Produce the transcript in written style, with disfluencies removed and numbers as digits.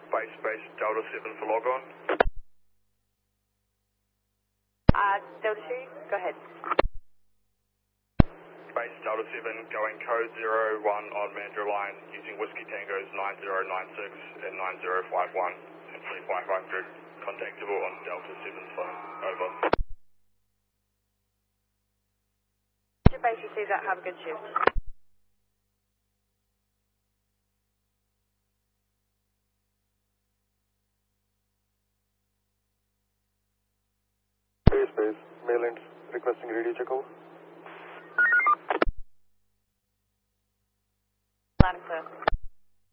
Space, Delta 7 for log on. Delta 2, go ahead. Space, Delta 7, going code 01 on Mandra line, using Whiskey Tangos 9096 and 9051, and 3500, contactable on Delta 7 phone, over. Your base receives that, have a good shift. Space, Mainland requesting radio check over. Loud and clear.